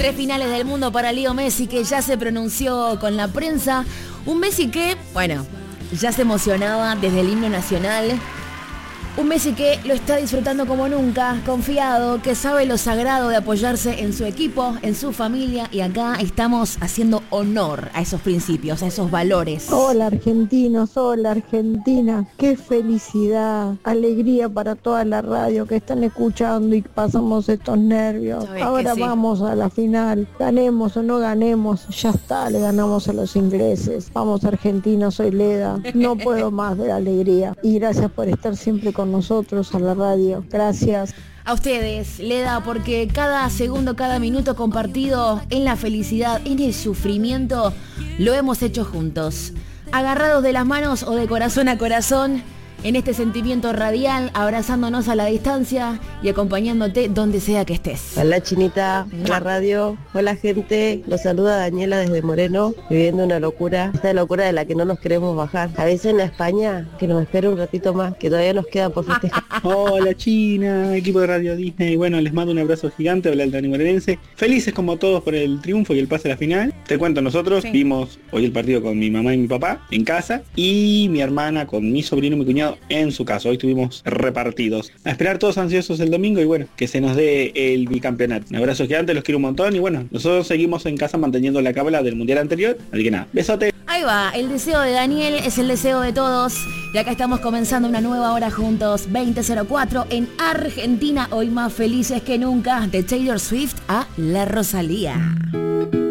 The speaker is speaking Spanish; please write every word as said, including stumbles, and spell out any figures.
Tres finales del mundo para Leo Messi, que ya se pronunció con la prensa. Un Messi que, bueno, ya se emocionaba desde el himno nacional. Un Messi que lo está disfrutando como nunca, confiado, que sabe lo sagrado de apoyarse en su equipo, en su familia, y acá estamos haciendo honor a esos principios, a esos valores. Hola argentinos, hola Argentina, qué felicidad, alegría para toda la radio que están escuchando y pasamos estos nervios. Ahora sí. Vamos a la final, ganemos o no ganemos, ya está, le ganamos a los ingleses. Vamos argentinos, soy Leda, no puedo más de la alegría y gracias por estar siempre con nosotros a la radio. Gracias. A ustedes, Leda, porque cada segundo, cada minuto compartido en la felicidad, en el sufrimiento, lo hemos hecho juntos. Agarrados de las manos o de corazón a corazón, en este sentimiento radial, abrazándonos a la distancia y acompañándote donde sea que estés. Hola Chinita, hola radio, hola gente, los saluda Daniela desde Moreno, viviendo una locura, esta locura de la que no nos queremos bajar. A veces en la España, que nos espera un ratito más, que todavía nos queda por festejar. Hola China, equipo de Radio Disney, bueno, les mando un abrazo gigante, hola el Dani Morenense, felices como todos por el triunfo y el pase a la final. Te cuento, nosotros sí. Vimos hoy el partido con mi mamá y mi papá en casa, y mi hermana con mi sobrino y mi cuñado en su casa. Hoy estuvimos repartidos. A esperar todos ansiosos el domingo y bueno, que se nos dé el bicampeonato. Un abrazo gigante, los quiero un montón y bueno, nosotros seguimos en casa manteniendo la cábala del mundial anterior, así que nada, besote. Ahí va, el deseo de Daniel es el deseo de todos y acá estamos comenzando una nueva hora juntos, veinte cero cuatro en Argentina, hoy más felices que nunca, de Taylor Swift a La Rosalía.